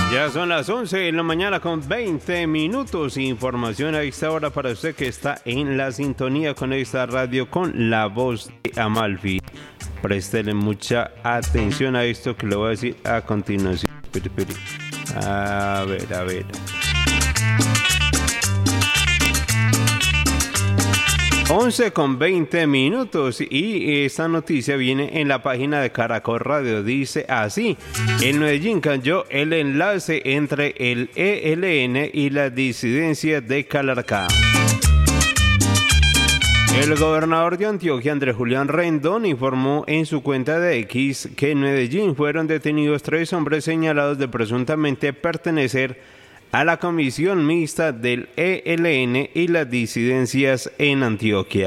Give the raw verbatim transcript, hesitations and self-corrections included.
Ya son las once de la mañana con veinte minutos. Información a esta hora para usted que está en la sintonía con esta radio con la voz de Amalfi. Préstele mucha atención a esto que le voy a decir a continuación. A ver, a ver. once con veinte minutos y esta noticia viene en la página de Caracol Radio. Dice así: en Medellín cayó el enlace entre el E L N y la disidencia de Calarcá. El gobernador de Antioquia, Andrés Julián Rendón, informó en su cuenta de X que en Medellín fueron detenidos tres hombres señalados de presuntamente pertenecer a la comisión mixta del E L N y las disidencias en Antioquia.